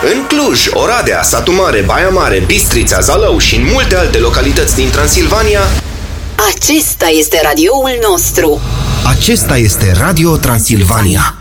În Cluj, Oradea, Satu Mare, Baia Mare, Bistrița, Zalău și în multe alte localități din Transilvania, acesta este radioul nostru. Acesta este Radio Transilvania.